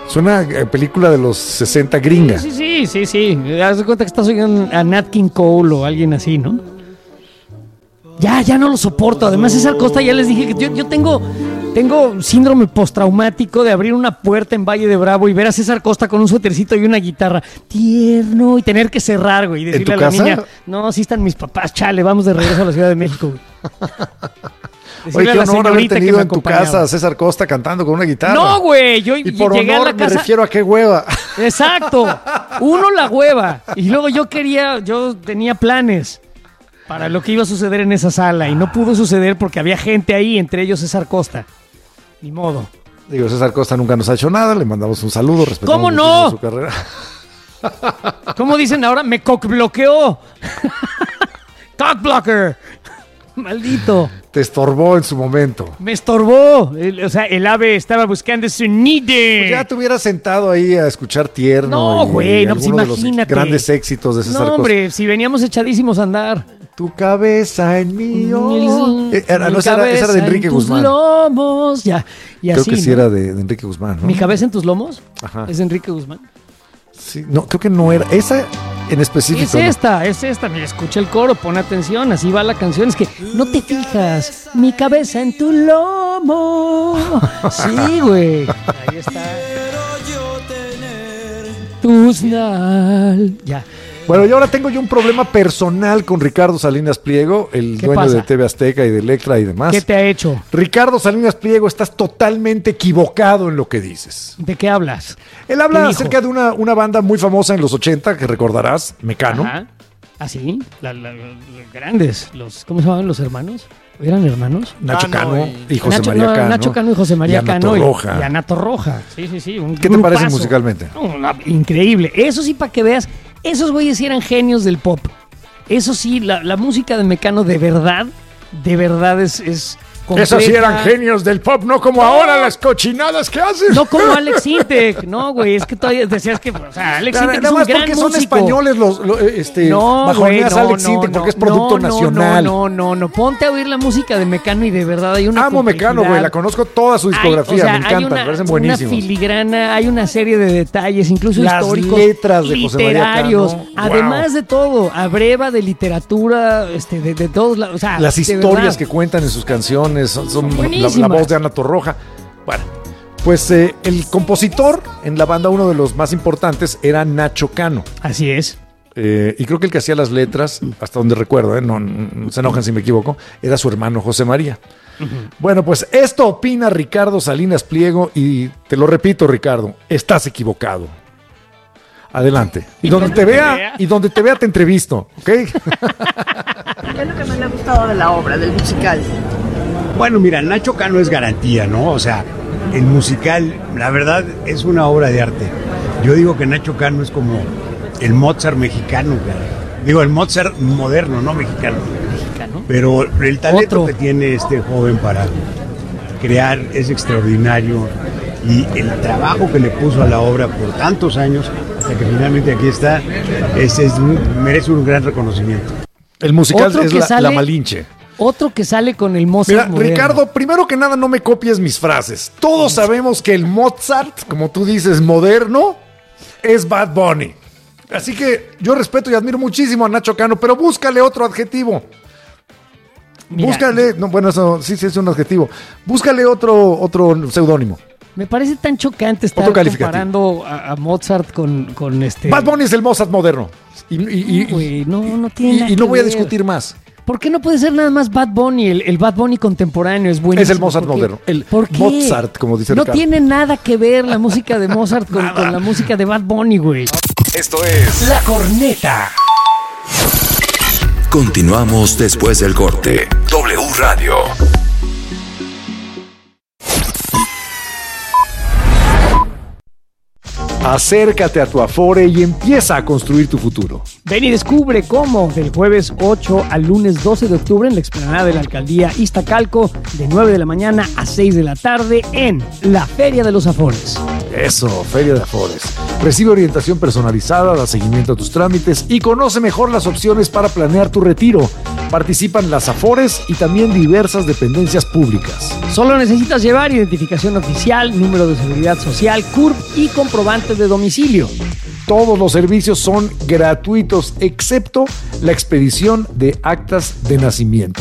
Suena película de los 60 gringa. Sí. Haz de cuenta que estás oyendo a Nat King Cole o alguien así, ¿no? Ya no lo soporto. Además, César Costa, ya les dije que yo tengo síndrome postraumático de abrir una puerta en Valle de Bravo y ver a César Costa con un suétercito y una guitarra tierno y tener que cerrar, güey, y decirle a la niña, no, sí están mis papás, chale, vamos de regreso a la Ciudad de México, güey. Oye, qué honor haber tenido en tu casa a César Costa cantando con una guitarra. No, güey, yo y por llegué honor a la casa. Me refiero a qué hueva. Exacto, uno la hueva. Y luego yo tenía planes para lo que iba a suceder en esa sala y no pudo suceder porque había gente ahí, entre ellos César Costa. Ni modo. Digo, César Costa nunca nos ha hecho nada, le mandamos un saludo, respetamos ¿Cómo no? su carrera. ¿Cómo dicen ahora? Me cockbloqueó. Cockblocker. Maldito. Te estorbó en su momento. Me estorbó. El ave estaba buscando su nido. Pues ya te hubieras sentado ahí a escuchar tierno. No, güey, no, pues imagínate. imagínate. De los grandes éxitos de César Costa. No, hombre, si veníamos echadísimos a andar. Tu cabeza en mí. Esa era de Enrique Guzmán. Lomos. Ya, y creo así, que sí ¿no? era de Enrique Guzmán, ¿no? ¿Mi cabeza en tus lomos? Ajá. ¿Es de Enrique Guzmán? Sí, no, creo que no era. Esa en específico. Es esta. Mira, escucha el coro, pon atención, así va la canción. Es que no te fijas, mi cabeza en tu lomo. Sí, güey. Ahí está. Tus Ya. Bueno, y ahora tengo yo un problema personal con Ricardo Salinas Pliego, el dueño de TV Azteca y de Electra y demás. ¿Qué te ha hecho? Ricardo Salinas Pliego, estás totalmente equivocado en lo que dices. ¿De qué hablas? Él habla acerca de una banda muy famosa en los 80, que recordarás, Mecano. Ajá. ¿Ah, sí? Los grandes. ¿Cómo se llamaban los hermanos? ¿Eran hermanos? Nacho Cano y José María Cano. Nacho Cano y José María Cano. Y Ana Torroja. Sí. ¿Qué te parece musicalmente? Increíble. Eso sí, para que veas, esos güeyes sí eran genios del pop. Eso sí, la música de Mecano de verdad es completa. Esos sí eran genios del pop, no como ahora las cochinadas que hacen. No como Alex Intec, no, güey, es que todavía decías que, o sea, Alex Intec es un gran músico. Son españoles bajoneas Alex Intec porque es producto nacional. No, ponte a oír la música de Mecano y de verdad hay una Amo Mecano, güey, la conozco toda su discografía, me encanta, me parecen buenísimos. Una filigrana, hay una serie de detalles, incluso las históricos, letras de José María literarios, Cano. además de todo, abreva de literatura, de todos lados, o sea, las historias que cuentan en sus canciones son la voz de Ana Torroja. Bueno, pues el compositor en la banda, uno de los más importantes, era Nacho Cano. Así es. Y creo que el que hacía las letras, hasta donde recuerdo, no se enojen si me equivoco, era su hermano José María. Uh-huh. Bueno, pues esto opina Ricardo Salinas Pliego y te lo repito, Ricardo, estás equivocado. Adelante. Y donde te vea te entrevisto, ¿ok? ¿Qué es lo que más le ha gustado de la obra, del musical? Bueno, mira, Nacho Cano es garantía, ¿no? O sea, el musical, la verdad, es una obra de arte. Yo digo que Nacho Cano es como el Mozart mexicano, cara. Digo, el Mozart moderno, no mexicano. ¿Mexicano? Pero el talento que tiene este joven para crear es extraordinario. Y el trabajo que le puso a la obra por tantos años, hasta que finalmente aquí está, merece un gran reconocimiento. El musical es la Malinche. Otro que sale con el Mozart. Mira, Ricardo, primero que nada, no me copies mis frases. Todos sabemos que el Mozart, como tú dices, moderno, es Bad Bunny. Así que yo respeto y admiro muchísimo a Nacho Cano, pero búscale otro adjetivo. Mira, búscale, no, bueno, eso sí es un adjetivo. Búscale otro seudónimo. Me parece tan chocante estar comparando a Mozart con este. Bad Bunny es el Mozart moderno. No tiene nada y no voy a discutir más. ¿Por qué no puede ser nada más Bad Bunny? El Bad Bunny contemporáneo es buenísimo. Es el Mozart moderno. El Mozart, como dice Ricardo. No tiene nada que ver la música de Mozart con la música de Bad Bunny, güey. Esto es La Corneta. Continuamos después del corte. W Radio. Acércate a tu Afore y empieza a construir tu futuro. Ven y descubre cómo del jueves 8 al lunes 12 de octubre en la explanada de la alcaldía Iztacalco de 9 de la mañana a 6 de la tarde en la Feria de los Afores. Eso, Feria de Afores. Recibe orientación personalizada, da seguimiento a tus trámites y conoce mejor las opciones para planear tu retiro. Participan las Afores y también diversas dependencias públicas. Solo necesitas llevar identificación oficial, número de seguridad social, CURP y comprobante de domicilio. Todos los servicios son gratuitos, excepto la expedición de actas de nacimiento.